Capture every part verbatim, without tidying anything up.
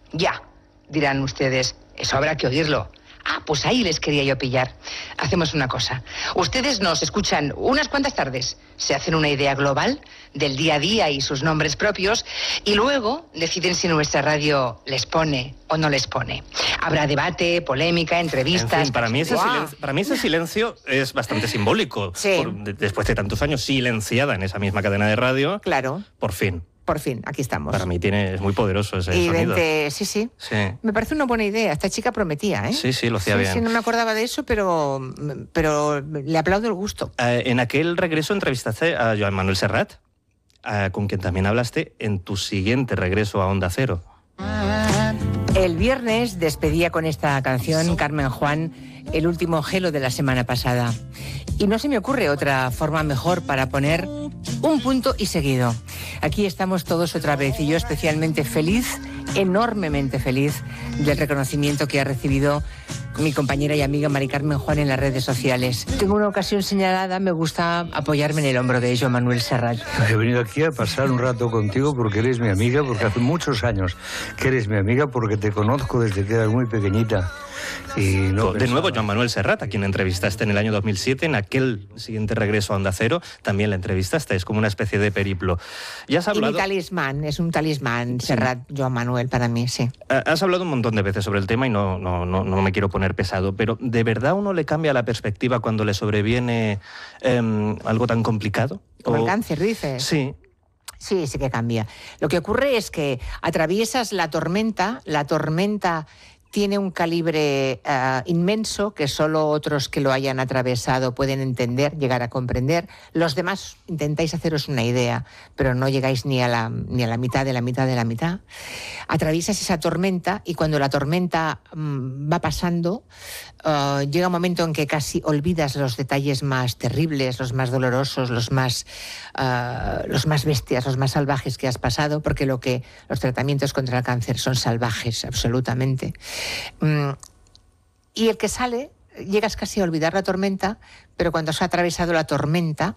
Ya, dirán ustedes, eso habrá que oírlo. Ah, pues ahí les quería yo pillar. Hacemos una cosa. Ustedes nos escuchan unas cuantas tardes, se hacen una idea global del día a día y sus nombres propios, y luego deciden si nuestra radio les pone o no les pone. Habrá debate, polémica, entrevistas... En fin, para, mí ese wow. silencio, para mí ese silencio es bastante simbólico. Sí. Por, de, después de tantos años silenciada en esa misma cadena de radio, claro. Por fin. Por fin, aquí estamos. Para mí tiene, es muy poderoso ese y sonido. vente, sí, sí, sí. Me parece una buena idea. Esta chica prometía, ¿eh? Sí, sí, lo hacía sí, bien. Sí, no me acordaba de eso, pero, pero le aplaudo el gusto. Eh, en aquel regreso entrevistaste a Joan Manuel Serrat, eh, con quien también hablaste en tu siguiente regreso a Onda Cero. El viernes despedía con esta canción Carmen Juan el último gelo de la semana pasada. Y no se me ocurre otra forma mejor para poner un punto y seguido. Aquí estamos todos otra vez y yo especialmente feliz, enormemente feliz del reconocimiento que ha recibido mi compañera y amiga Mari Carmen Juan en las redes sociales. Tengo una ocasión señalada, me gusta apoyarme en el hombro de Joan Manuel Serrat. He venido aquí a pasar un rato contigo porque eres mi amiga, porque hace muchos años que eres mi amiga, porque te conozco desde que eras muy pequeñita. Y no de nuevo, Joan Manuel Serrat, a quien entrevistaste en el año dos mil siete, en aquel siguiente regreso a Onda Cero, también la entrevistaste, es como una especie de periplo. Y has hablado... Y mi talismán, es un talismán, Serrat, sí. Joan Manuel, para mí, sí. Has hablado un montón de veces sobre el tema y no, no, no, no me quiero poner pesado, pero ¿de verdad uno le cambia la perspectiva cuando le sobreviene eh, algo tan complicado? Como o... el cáncer, dices. Sí. Sí, sí que cambia. Lo que ocurre es que atraviesas la tormenta, la tormenta... tiene un calibre uh, inmenso que solo otros que lo hayan atravesado pueden entender, llegar a comprender. Los demás intentáis haceros una idea, pero no llegáis ni a la, ni a la mitad de la mitad de la mitad. Atraviesas esa tormenta y cuando la tormenta um, va pasando, uh, llega un momento en que casi olvidas los detalles más terribles, los más dolorosos, los más, uh, los más bestias, los más salvajes que has pasado, porque lo que los tratamientos contra el cáncer son salvajes, absolutamente. Mm, y el que sale, llegas casi a olvidar la tormenta, pero cuando se ha atravesado la tormenta,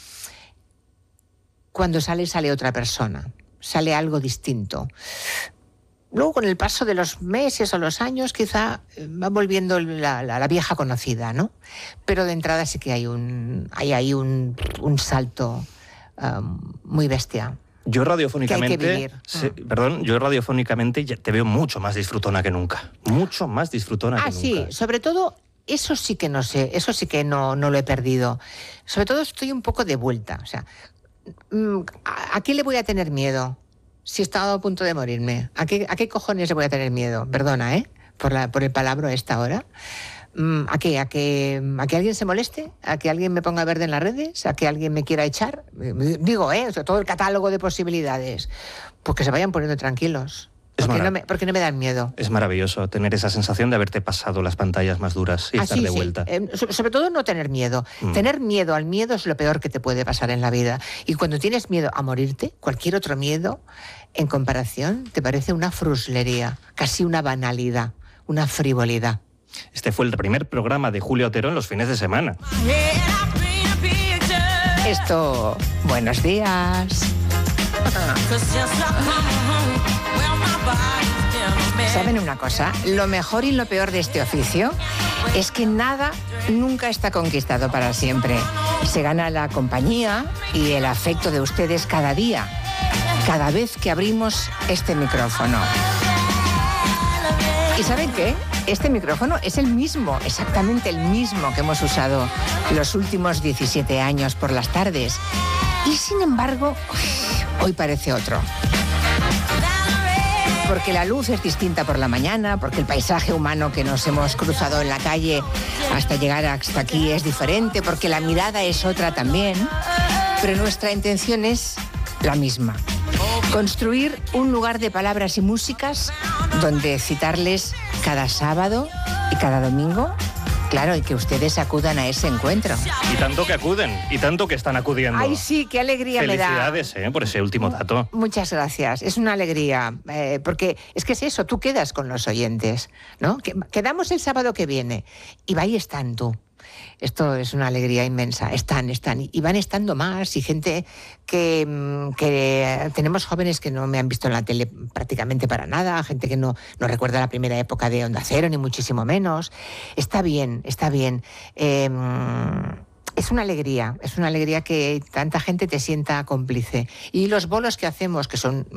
cuando sale, sale otra persona, sale algo distinto. Luego, con el paso de los meses o los años, quizá va volviendo la, la, la vieja conocida, ¿no? Pero de entrada sí que hay un, hay ahí un, un salto um, muy bestia. Yo radiofónicamente, se, mm. perdón, yo radiofónicamente te veo mucho más disfrutona que nunca, mucho más disfrutona ah, que sí, nunca. Sí, sobre todo eso sí que no sé, eso sí que no, no lo he perdido. Sobre todo estoy un poco de vuelta, o sea, ¿a, a qué le voy a tener miedo si he estado a punto de morirme? ¿A qué, a qué cojones le voy a tener miedo? Perdona, ¿eh? Por la, por el palabra a esta hora. ¿A qué? ¿A que, ¿A que alguien se moleste? ¿A que alguien me ponga verde en las redes? ¿A que alguien me quiera echar? Digo, ¿eh? O sea, todo el catálogo de posibilidades. Pues que se vayan poniendo tranquilos. Porque no, me, porque no me dan miedo. Es maravilloso tener esa sensación de haberte pasado las pantallas más duras y ah, estar sí, de sí. vuelta. Eh, sobre todo no tener miedo. Mm. Tener miedo al miedo es lo peor que te puede pasar en la vida. Y cuando tienes miedo a morirte, cualquier otro miedo, en comparación, te parece una fruslería, casi una banalidad, una frivolidad. Este fue el primer programa de Julia Otero en los fines de semana. Esto, buenos días. ¿Saben una cosa? Lo mejor y lo peor de este oficio es que nada nunca está conquistado para siempre. Se gana la compañía y el afecto de ustedes cada día, cada vez que abrimos este micrófono. ¿Y saben qué? Este micrófono es el mismo, exactamente el mismo que hemos usado los últimos diecisiete años por las tardes. Y sin embargo, hoy parece otro. Porque la luz es distinta por la mañana, porque el paisaje humano que nos hemos cruzado en la calle hasta llegar hasta aquí es diferente, porque la mirada es otra también, pero nuestra intención es la misma. Construir un lugar de palabras y músicas donde citarles cada sábado y cada domingo, claro, y que ustedes acudan a ese encuentro. Y tanto que acuden, y tanto que están acudiendo. Ay, sí, qué alegría me da. Felicidades, eh, por ese último dato. Muchas gracias, es una alegría, eh, porque es que es eso, tú quedas con los oyentes, ¿no? Quedamos el sábado que viene, y ahí están tú. Esto es una alegría inmensa. Están, están. Y van estando más. Y gente que, que... Tenemos jóvenes que no me han visto en la tele prácticamente para nada. Gente que no, no recuerda la primera época de Onda Cero, ni muchísimo menos. Está bien, está bien. Eh, Es una alegría, es una alegría que tanta gente te sienta cómplice. Y los bolos que hacemos, que son